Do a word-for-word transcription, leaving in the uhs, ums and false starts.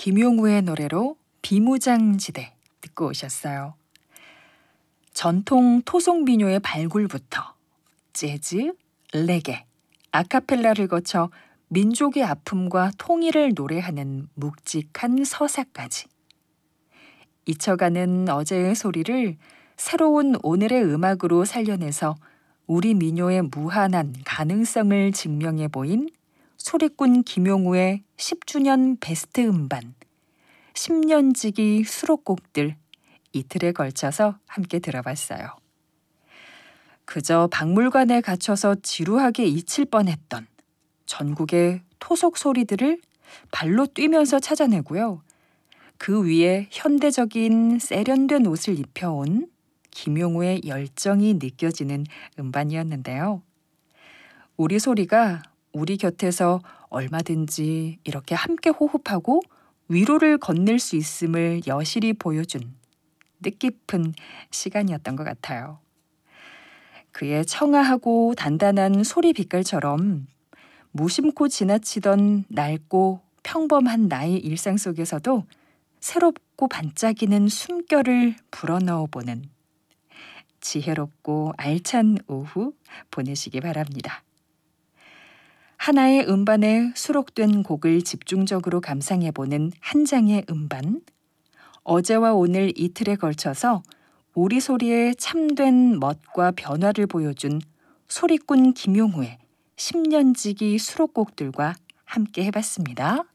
김용우의 노래로 비무장지대 듣고 오셨어요. 전통 토속 민요의 발굴부터 재즈, 레게, 아카펠라를 거쳐 민족의 아픔과 통일을 노래하는 묵직한 서사까지. 잊혀가는 어제의 소리를 새로운 오늘의 음악으로 살려내서 우리 민요의 무한한 가능성을 증명해 보인 소리꾼 김용우의 십 주년 베스트 음반, 십 년지기 수록곡들 이틀에 걸쳐서 함께 들어봤어요. 그저 박물관에 갇혀서 지루하게 잊힐 뻔했던 전국의 토속 소리들을 발로 뛰면서 찾아내고요. 그 위에 현대적인 세련된 옷을 입혀온 김용우의 열정이 느껴지는 음반이었는데요. 우리 소리가 우리 곁에서 얼마든지 이렇게 함께 호흡하고 위로를 건넬 수 있음을 여실히 보여준 뜻깊은 시간이었던 것 같아요. 그의 청아하고 단단한 소리 빛깔처럼 무심코 지나치던 낡고 평범한 나의 일상 속에서도 새롭고 반짝이는 숨결을 불어넣어보는 지혜롭고 알찬 오후 보내시기 바랍니다. 하나의 음반에 수록된 곡을 집중적으로 감상해보는 한 장의 음반, 어제와 오늘 이틀에 걸쳐서 우리 소리의 참된 멋과 변화를 보여준 소리꾼 김용우의 십 년지기 수록곡들과 함께 해봤습니다.